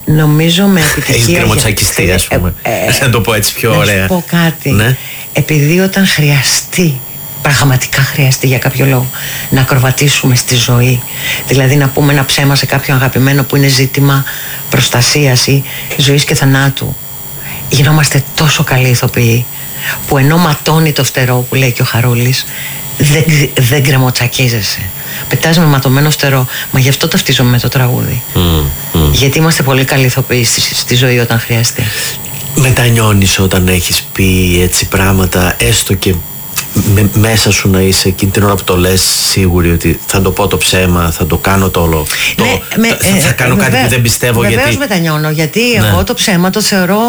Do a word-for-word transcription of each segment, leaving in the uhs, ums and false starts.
Νομίζω με επιτυχία. Έχεις γκρεμοτσακιστεί, ας πούμε. Ε, ε, να το πω έτσι πιο ωραία. Να σου πω κάτι. Ναι. Επειδή όταν χρειαστεί, πραγματικά χρειαστεί για κάποιο λόγο, να ακροβατήσουμε στη ζωή, δηλαδή να πούμε ένα ψέμα σε κάποιον αγαπημένο που είναι ζήτημα προστασίας ή ζωής και θανάτου, γινόμαστε τόσο καλοί ηθοποιοί που ενώ ματώνει το φτερό που λέει και ο Χαρούλης, δεν, δεν γκρεμοτσακίζεσαι. Πετάς με ματωμένο φτερό. Μα γι' αυτό ταυτίζομαι με το τραγούδι. Mm, mm. Γιατί είμαστε πολύ καλοί ηθοποιοί στη, στη ζωή όταν χρειαστεί. Μετανιώνεις όταν έχεις πει έτσι πράγματα, έστω και με, μέσα σου να είσαι εκείνη την ώρα που το λες σίγουρη ότι θα το πω το ψέμα, θα το κάνω το όλο. Το, ναι, με, θα, ε, θα κάνω ε, κάτι βεβαίως, που δεν πιστεύω. Βεβαίως γιατί... μετανιώνω, γιατί ναι. εγώ το ψέμα το θεωρώ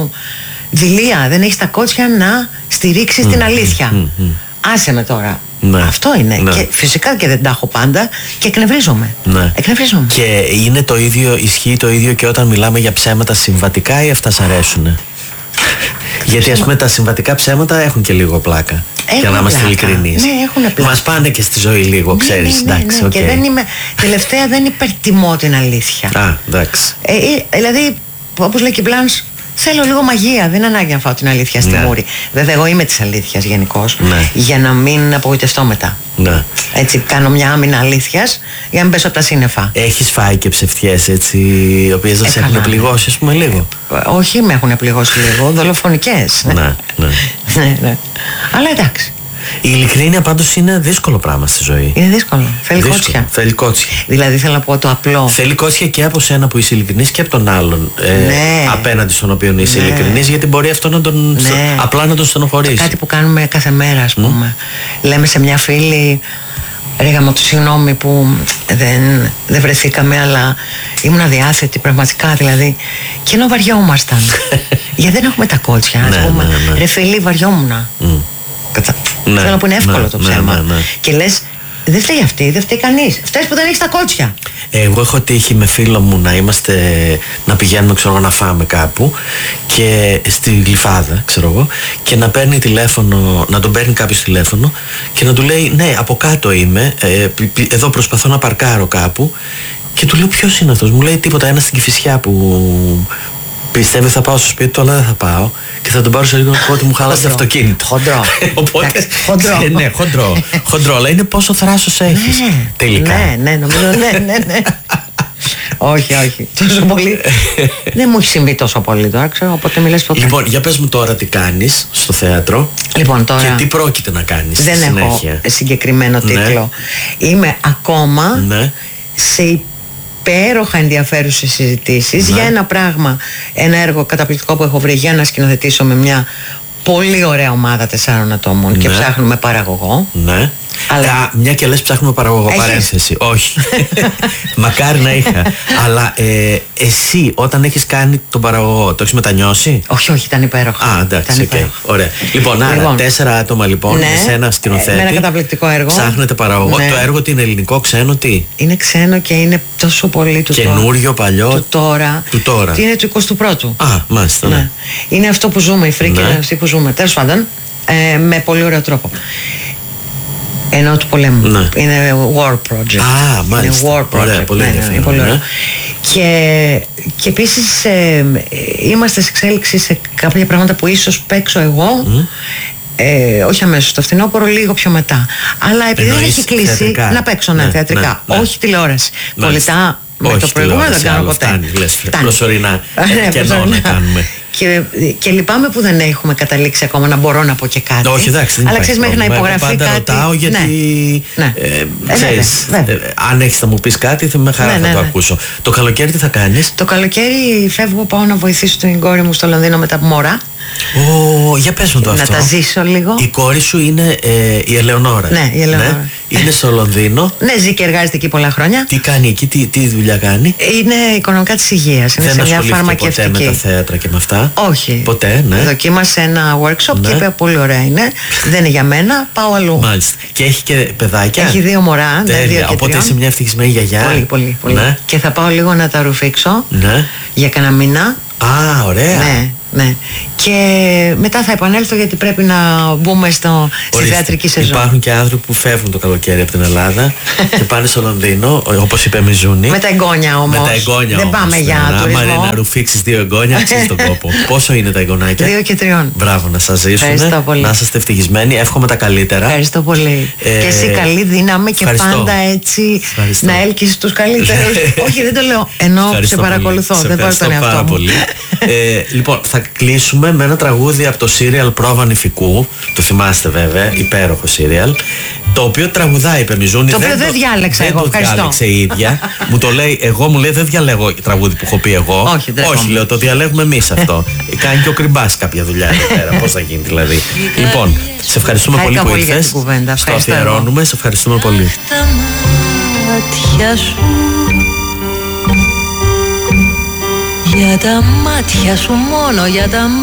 δειλία. Δεν έχεις τα κότσια να στηρίξεις mm, την αλήθεια. Mm, mm. Άσε με τώρα. Ναι. Αυτό είναι. Ναι. Και φυσικά και δεν τα έχω πάντα και εκνευρίζομαι. Ναι. εκνευρίζομαι. Και είναι το ίδιο, ισχύει το ίδιο και όταν μιλάμε για ψέματα συμβατικά ή αυτά σ' αρέσουνε? Γιατί ας πούμε τα συμβατικά ψέματα έχουν και λίγο πλάκα. Έχουν για να είμαστε ειλικρινείς. Ναι, έχουν πλάκα. Μας πάνε και στη ζωή λίγο, ναι, ξέρεις. Ναι, ναι, εντάξει, ναι. Okay. Και δεν είμαι, τελευταία δεν υπερτιμώ την αλήθεια. Α, εντάξει. Ε, δηλαδή, όπως λέει και η Μπλάνς, θέλω λίγο μαγεία. Δεν είναι ανάγκη να φάω την αλήθεια στη ναι. μούρη. Βέβαια, εγώ είμαι της αλήθειας γενικώς. Ναι. Για να μην απογοητευτώ μετά. Ναι. Έτσι, κάνω μια άμυνα αλήθειας για να μην πέσω από τα σύννεφα. Έχεις φάει και ψευτιές έτσι, οι οποίες δεν σε έχουν πληγώσει, ας πούμε, λίγο? Ε, όχι, με έχουν πληγώσει λίγο. Δολοφονικές. Ναι, ναι. ναι, ναι. Αλλά εντάξει. Η ειλικρίνεια πάντως είναι δύσκολο πράγμα στη ζωή. Είναι δύσκολο. Θέλει δύσκολο. κότσια. Θέλει κότσια. Δηλαδή θέλω να πω το απλό. Θέλει κότσια και από σένα που είσαι ειλικρινής και από τον άλλον ε, ναι. απέναντι στον οποίο είσαι ναι. ειλικρινής, γιατί μπορεί αυτό να τον, ναι. απλά να τον στενοχωρήσει. Κάτι που κάνουμε κάθε μέρα, ας πούμε. Mm. Λέμε σε μια φίλη, ρε γαμώ του συγγνώμη που δεν, δεν βρεθήκαμε, αλλά ήμουν αδιάθετη πραγματικά δηλαδή. Και ενώ βαριόμασταν. Γιατί δεν έχουμε τα κότσια, ας ναι, πούμε. Ναι, ναι. Ρε φίλη, βαριόμουνα. Mm. Κατα... Ναι, θέλω να πω είναι εύκολο ναι, το ψέμα. Ναι, ναι, ναι. Και λες, δεν φταίει αυτή, δεν φταίει κανείς. Φταίει που δεν έχεις τα κότσια. Εγώ έχω τύχει με φίλο μου να είμαστε, να πηγαίνουμε ξέρω, να φάμε κάπου και στη Γλυφάδα, ξέρω εγώ, και να παίρνει τηλέφωνο, να τον παίρνει κάποιος τηλέφωνο και να του λέει, ναι, από κάτω είμαι, ε, εδώ προσπαθώ να παρκάρω κάπου. Και του λέω, ποιος είναι αυτός? Μου λέει, τίποτα, ένα στην Κηφισιά που πιστεύει θα πάω στο σπίτι του, αλλά δεν θα πάω. Και θα τον πάρω σε λίγο να πω ότι μου χάλασε το αυτοκίνητο. Χοντρό. Οπότε. Χοντρό. Ναι, χοντρό. Χοντρό, αλλά είναι πόσο θράσος έχεις. Ναι, τελικά. Ναι, ναι, νομίζω. Ναι, ναι, ναι. όχι, όχι. Τόσο πολύ. Δεν μου έχει συμβεί τόσο πολύ τώρα, ξέρω, οπότε μιλάς ποτέ. Λοιπόν, για πες μου τώρα τι κάνεις στο θέατρο. Λοιπόν, τώρα. Και τι πρόκειται να κάνεις. Δεν στη έχω συνέχεια. συγκεκριμένο τίτλο. Ναι. Είμαι ακόμα ναι. σε υπέροχα ενδιαφέρουσες συζητήσεις ναι. για ένα πράγμα, ένα έργο καταπληκτικό που έχω βρει για να σκηνοθετήσω με μια πολύ ωραία ομάδα τεσσάρων ατόμων ναι. και ψάχνουμε παραγωγό. Ναι. Αλλά... Α, μια και λες ψάχνουμε παραγωγό. Έχεις? Παρένθεση. Όχι. Μακάρι να είχα. Αλλά ε, εσύ όταν έχεις κάνει τον παραγωγό, το έχεις μετανιώσει? Όχι, όχι, ήταν υπέροχο. Α, εντάξει, okay. Ωραία. Λοιπόν, άρα λοιπόν, τέσσερα άτομα λοιπόν, ναι, σε ένα σκηνοθέτη. Με ένα καταπληκτικό έργο. Ψάχνετε παραγωγό. Ναι. Το έργο τι είναι, ελληνικό, ξένο, τι? Είναι ξένο και είναι τόσο πολύ του καινούριο, παλιό. Του τώρα. Του τώρα. Τι είναι του εικοστού πρώτου. Α, μάλιστα. Ναι. Ναι. Είναι αυτό που ζούμε, η φρίκη ναι. είναι αυτή που ζούμε. Τέλος πάντων, ε, με πολύ ωραίο τρόπο. Ενώ του πολέμου. Ναι. Είναι war project. Α, μάλιστα. Είναι war project. Ωραία, πολύ ναι, ναι, πολύ ωραία. Και, και επίσης ε, είμαστε σε εξέλιξη σε κάποια πράγματα που ίσως παίξω εγώ. Mm. Ε, όχι αμέσως το φθινόπωρο, λίγο πιο μετά. Αλλά επειδή δεν έχει κλείσει θεατρικά. Να παίξω ναι, ναι, θεατρικά. Ναι, ναι. Όχι τηλεόραση. Πολιτά με όχι το προηγούμενο δεν κάνω ποτέ. Φτάνει, λες, προσωρινά. Κενό να κάνουμε. Και, και λυπάμαι που δεν έχουμε καταλήξει ακόμα να μπορώ να πω και κάτι. Όχι, εντάξει, αλλά ξέρεις, μέχρι να υπογραφεί πάντα κάτι. Ρωτάω γιατί. Ναι. Ναι. Ε, ξέρεις, ε, βέβαια, βέβαια. Αν έχεις να μου πεις κάτι, θα με χαρά ναι, θα ναι, το ναι. ακούσω. Το καλοκαίρι τι θα κάνεις? Το καλοκαίρι φεύγω, πάω να βοηθήσω την κόρη μου στο Λονδίνο με τα μωρά. Ω, για πες μου το αυτό. Να τα ζήσω λίγο. Η κόρη σου είναι ε, η Ελεονόρα. Ναι, η Ελεονόρα. Ναι. Είναι στο Λονδίνο. Ναι, ζει και εργάζεται εκεί πολλά χρόνια. Τι κάνει εκεί, τι, τι δουλειά κάνει? Είναι οικονομικά της υγείας. Είναι δεν σε μια φαρμακευτική. Ποτέ με τα θέατρα και με αυτά? Όχι. Ποτέ, ναι. Δοκίμασε ένα workshop ναι. και είπε πολύ ωραία είναι. Δεν είναι για μένα, πάω αλλού. Μάλιστα. Και έχει και παιδάκια. Έχει δύο μωρά. Ναι, δύο και οπότε είσαι μια ευτυχισμένη γιαγιά. Πολύ, πολύ. πολύ. Ναι. Και θα πάω λίγο να τα ρουφήξω. Ναι. Για κανένα μήνα. Α, ωραία. Ναι. Ναι. Και μετά θα επανέλθω γιατί πρέπει να μπούμε στο, στη θεατρική σεζόν. Υπάρχουν και άνθρωποι που φεύγουν το καλοκαίρι από την Ελλάδα και πάνε στο Λονδίνο, όπως είπε Μιζούνι. Με τα εγγόνια όμως. Με τα εγγόνια Δεν όμως, πάμε ναι, για άμα τουρισμό. είναι να ρουφήξεις δύο εγγόνια, αξίζει τον κόπο. Πόσο είναι τα εγγονάκια? Δύο και τριών. Μπράβο, να σας ζήσουν. Να είστε ευτυχισμένοι. Εύχομαι τα καλύτερα. Ευχαριστώ πολύ. Ε, και εσύ καλή δύναμη και ευχαριστώ. Πάντα έτσι ευχαριστώ. Να έλκεις τους καλύτερους. Όχι, δεν το λέω. Ενώ σε παρακολουθώ. Σε δεν πάρω τον εαυτό μου. Πολύ. ε, λοιπόν, θα κλείσουμε με ένα τραγούδι από το σύριαλ Πρόβα Νηφικού. Το θυμάστε βέβαια, υπέροχο σύριαλ. Το οποίο τραγουδάει η Πεμιζούνη. Το οποίο δεν, δεν διάλεξα εγώ. Δεν το διάλεξε η ίδια. Μου το λέει, εγώ μου λέει δεν διαλέγω τραγούδι που έχω πει εγώ. Όχι, δεν Όχι, λέω, το διαλέγουμε εμείς αυτό. Κάνει και ο Κρυμπάς κάποια δουλειά εδώ πέρα. Πώς θα γίνει δηλαδή. Λοιπόν, σε ευχαριστούμε πολύ που ήρθες. Στο αφιερώνουμε, σε ευχαριστούμε πολύ. Για τα μάτια σου μόνο, για τα